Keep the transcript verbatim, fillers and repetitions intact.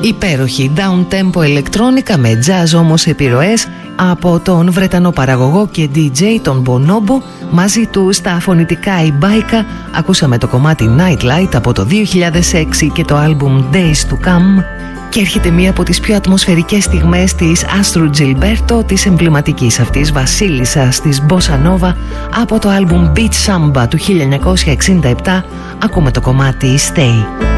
Υπέροχη down-tempo ηλεκτρόνικα με jazz όμως επιρροές από τον Βρετανό παραγωγό και ντι τζέι τον Bonobo. Μαζί του στα φωνητικά η Baika ακούσαμε το κομμάτι Nightlight από το δύο χιλιάδες έξι και το άλμπουμ Days to Come. Και έρχεται μία από τις πιο ατμοσφαιρικές στιγμές της Άστρου Gilberto, της εμβληματικής αυτής βασίλισσας της Bossa Nova, από το άλμπουμ Beat Samba του χίλια εννιακόσια εξήντα επτά. Ακούμε το κομμάτι Stay.